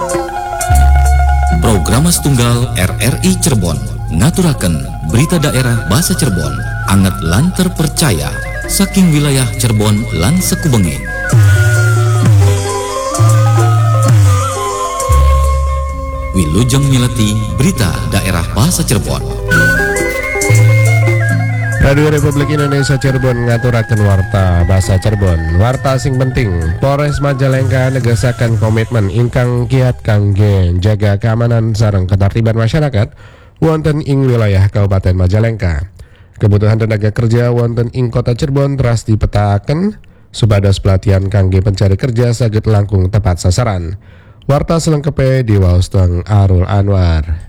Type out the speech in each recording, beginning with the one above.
Programa setunggal RRI Cirebon ngaturaken berita daerah bahasa Cirebon anget lan terpercaya saking wilayah Cirebon lan Sekubengi. Wilujeng mileti berita daerah bahasa Cirebon. Radio Republik Indonesia Cirebon ngaturaken warta bahasa Cirebon. Warta sing penting, Polres Majalengka negesaken komitmen ingkang kiat kangge jaga keamanan sareng ketertiban masyarakat wonten ing wilayah Kabupaten Majalengka. Kebutuhan tenaga kerja wonten ing Kota Cirebon teras dipetaaken supados pelatihan kangge pencari kerja saged langkung tepat sasaran. Warta selengkepe diwaos teng Arul Anwar.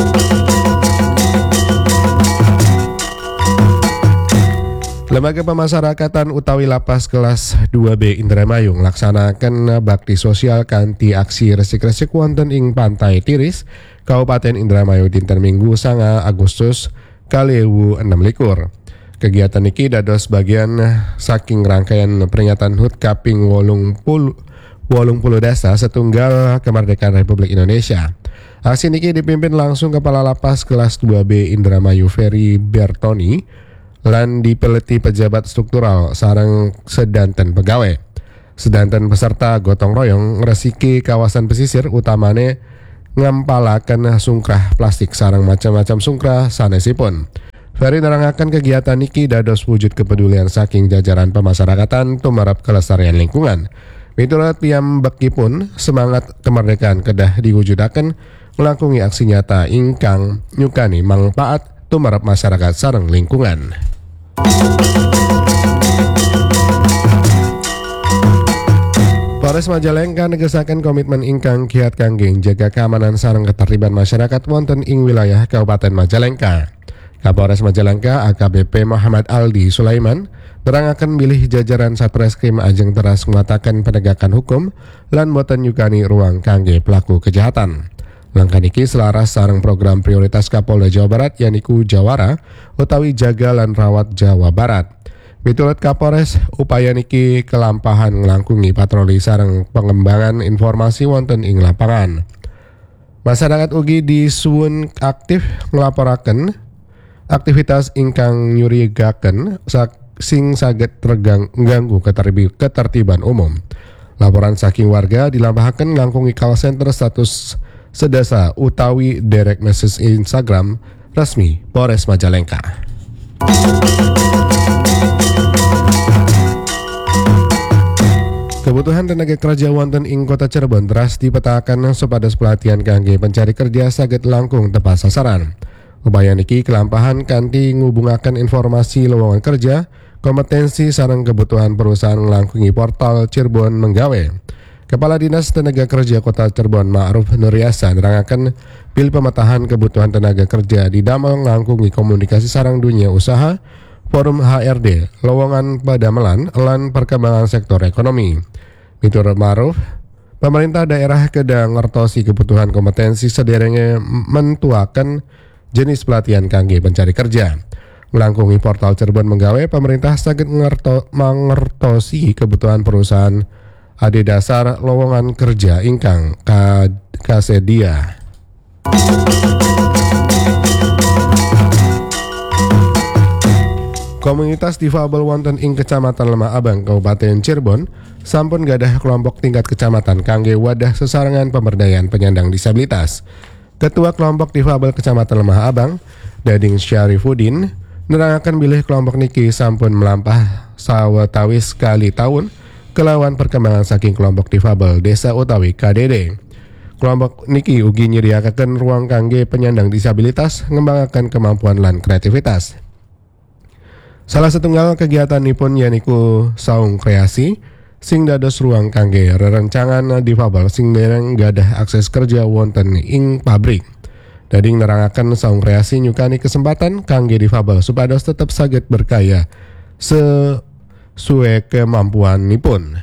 Lembaga Pemasyarakatan utawi Lapas Kelas 2B Indramayu nglaksanaken bakti sosial kanthi aksi resik-resik wonten ing Pantai Tiris, Kabupaten Indramayu dinten Minggu 9 Agustus 2016. Kegiatan iki dados bagian saking rangkaian peringatan HUT kaping 80 dasa setunggal kemerdekaan Republik Indonesia. Aksi niki dipimpin langsung Kepala Lapas Kelas 2B Indramayu Ferry Bertoni lan dipeleti pejabat struktural sareng sedanten pegawai. Sedanten peserta gotong royong ngresiki kawasan pesisir utamane ngempalaken sungkrah plastik sareng macam-macam sungkrah sanesipun. Ferry nerangaken kegiatan niki dados wujud kepedulian saking jajaran pemasyarakatan tumarap kelestarian lingkungan. Miturut piyambakipun semangat kemerdekaan kedah diwujudaken nglangkungi aksi nyata ingkang nyukani manfaat tumarap masyarakat sareng lingkungan. Polres Majalengka negesaken komitmen ingkang kiat kangge jaga keamanan sareng ketertiban masyarakat wonten ing wilayah Kabupaten Majalengka. Kapolres Majalengka AKBP Muhammad Aldi Sulaiman nerangaken bilih jajaran Satreskrim ajeng teras ngatakan penegakan hukum lan boten nyukani ruang kangge pelaku kejahatan. Langkah niki selaras sareng program prioritas Kapolda Jawa Barat yaniku Jawara utawi jaga lan rawat Jawa Barat. Miturut Kapolres, upaya niki kelampahan nglangkungi patroli sareng pengembangan informasi wonten ing lapangan. Masyarakat ugi disuwun aktif nglaporaken aktivitas ingkang nyurigaken sing saged ngganggu ketertiban umum. Laporan saking warga dilampahaken nglangkungi call center status sedasa utawi direct message Instagram resmi Polres Majalengka. Kebutuhan tenaga kerja wonten ing Kota Cirebon teras dipetakan supados pelatihan kangge pencari kerja saged langkung tepat sasaran. Upaya niki kelampahan kanthi ngubungaken informasi lowongan kerja, kompetensi sareng kebutuhan perusahaan nglangkungi portal Cirebon Menggawe. Kepala Dinas Tenaga Kerja Kota Cirebon Ma'ruf Nuryasa nerangaken bil pemetahan kebutuhan tenaga kerja didamel nglangkungi komunikasi sareng dunia usaha, forum HRD, lowongan padamelan lan perkembangan sektor ekonomi. Miturut Ma'ruf, pemerintah daerah kedah ngertosi kebutuhan kompetensi sederenge mentuaken jenis pelatihan kangge pencari kerja. Nglangkungi portal Cirebon Menggawe, pemerintah saged mangertosi kebutuhan perusahaan ade dasar lowongan kerja ingkang kasedia. Komunitas difabel wonten ing Kecamatan Lemah Abang, Kabupaten Cirebon sampun gadah kelompok tingkat kecamatan kangge wadah sesarengan pemberdayaan penyandang disabilitas. Ketua kelompok difabel Kecamatan Lemah Abang, Dading Syarifuddin, nerangaken bilih kelompok niki sampun melampah sawetawis kali tahun kelawan perkembangan saking kelompok difabel desa utawi KDD. Kelompok niki ugi nyediakaken ruang kangge penyandang disabilitas ngembangaken kemampuan lan kreativitas. Salah setunggal kegiatanipun yaniku saung kreasi sing dados ruang kangge rerencangan difabel sing dereng gadah akses kerja wonten ing pabrik. Dading nerangaken saung kreasi nyukani kesempatan kangge difabel supados tetep saged berkaya sesuai kemampuanipun.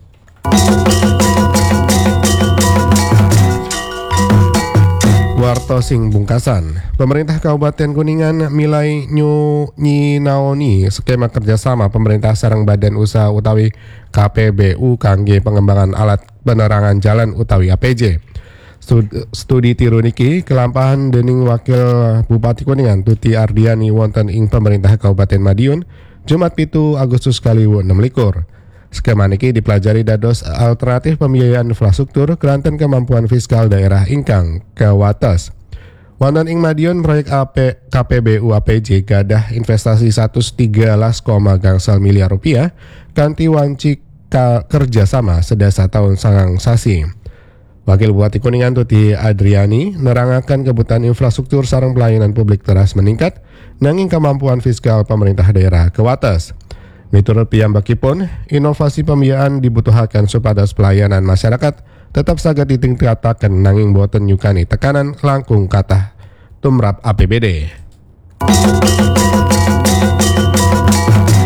Warta sing bungkasan, pemerintah Kabupaten Kuningan milai nyinaoni skema kerjasama pemerintah sareng badan usaha utawi KPBU kangge pengembangan alat penerangan jalan utawi APJ. Studi tiru niki kelampahan dening Wakil Bupati Kuningan Tuti Ardiani wonten ing pemerintah Kabupaten Madiun Jumat 7 Agustus 2016. Skema niki dipelajari dados alternatif pembiayaan infrastruktur kelanten kemampuan fiskal daerah ingkang kawates. Wonten ing Madiun proyek KPBU APJ gadah investasi 113,gangsal miliar rupiah kanthi wanci kerjasama sedasa tahun sangang sasi. Wakil Bupati Kuningan Tuti Adriani nerangaken kebutuhan infrastruktur sareng pelayanan publik teras meningkat nanging kemampuan fiskal pemerintah daerah kewates. Miturut piyambakipun, inovasi pembiayaan dibutuhaken supados pelayanan masyarakat tetap saged ditingkataken nanging boten nyukani tekanan langkung kathah tumrap APBD.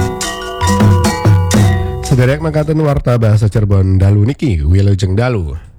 Sederek mangkaten warta bahasa Cirebon dalu niki wilujeng dalu.